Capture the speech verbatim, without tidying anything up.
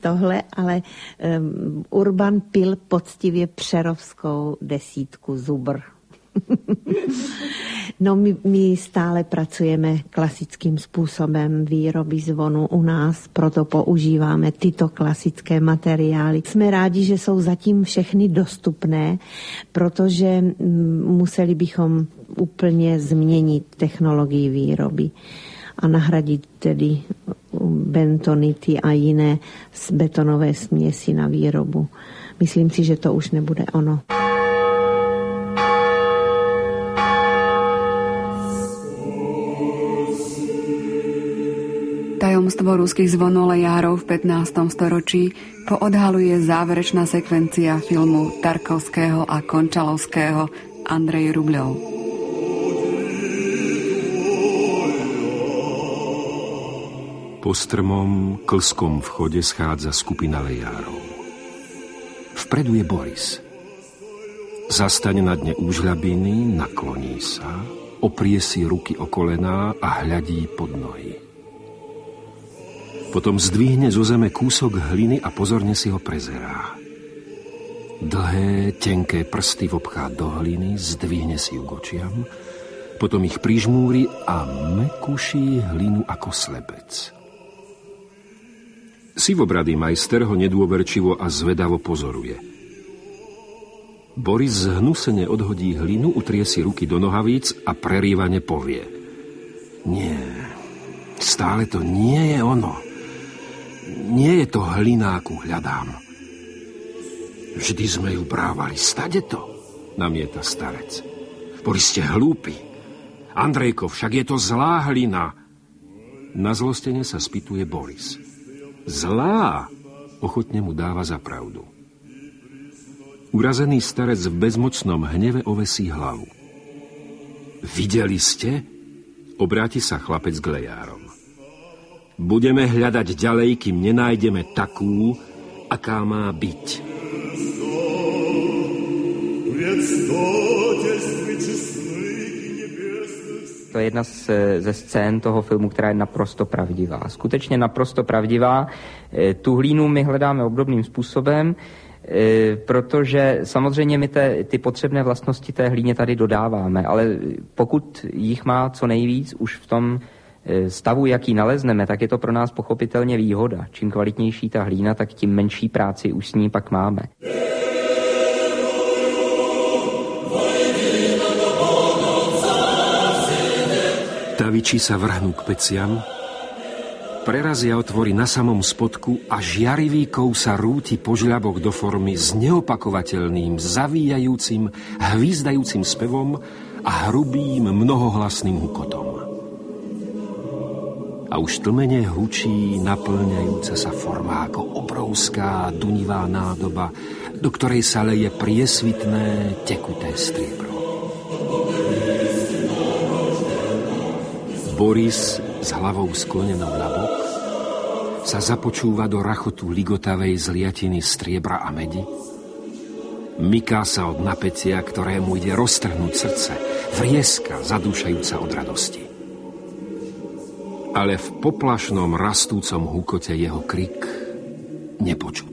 tohle, ale um, Urban pil poctivě přerovskou desítku Zubr. No my, my stále pracujeme klasickým způsobem výroby zvonu u nás, proto používáme tyto klasické materiály. Jsme rádi, že jsou zatím všechny dostupné, protože museli bychom úplně změnit technologii výroby a nahradit tedy bentonity a jiné betonové směsi na výrobu. Myslím si, že to už nebude ono. Tajomstvo ruských zvonolejárov v pätnástom storočí poodhaluje záverečná sekvencia filmu Tarkovského a Končalovského Andrej Rubľov. Po strmom, klskom vchode schádza skupina lejárov. Vpredu je Boris. Zastane na dne úžľabiny, nakloní sa, oprie si ruky o kolená a hľadí pod nohy. Potom zdvihne zo zeme kúsok hliny a pozorne si ho prezerá. Dlhé, tenké prsty vopchá do hliny, zdvihne si ju k očiam, potom ich prižmúri a mekuší hlinu ako slebec. Sivobradý majster ho nedôverčivo a zvedavo pozoruje. Boris zhnusene odhodí hlinu, utrie si ruky do nohavíc a prerývane povie: Nie, stále to nie je ono. Nie je to hlina, akú hľadám. Vždy sme ju brávali, stade to, namieta starec. Boli ste hlúpi. Andrejko, však je to zlá hlina. Na zlostene sa spýtuje Boris. Zlá? Ochotne mu dáva za pravdu. Urazený starec v bezmocnom hneve ovesí hlavu. Videli ste? Obráti sa chlapec k lejárom. Budeme hľadať ďalej, kým nenájdeme takú, aká má byť. To je jedna z, ze scén toho filmu, která je naprosto pravdivá. Skutečně naprosto pravdivá. Tu hlínu my hledáme obdobným způsobem, protože samozřejmě my te, ty potřebné vlastnosti té hlíně tady dodáváme, ale pokud jich má co nejvíc už v tom stavu, jaký nalezneme, tak je to pro nás pochopitelně výhoda. Čím kvalitnější ta hlína, tak tím menší práci už s ní pak máme. Taviči sa vrhnú k peciam, prerazia otvory na samom spodku a žiarivý kov sa rúti po žľaboch do formy s neopakovateľným, zavíjajúcim, hvízdajúcim spevom a hrubým, mnohohlasným hukotom. A už tlmene hučí naplňajúca sa forma ako obrovská dunivá nádoba, do ktorej sa leje priesvitné, tekuté striebro. Boris s hlavou sklonenou na bok sa započúva do rachotu ligotavej zliatiny striebra a medi. Myká sa od napätia, ktorému ide roztrhnúť srdce, vrieska zadúšajúca od radosti. Ale v poplašnom rastúcom hukote jeho krik nepočuť.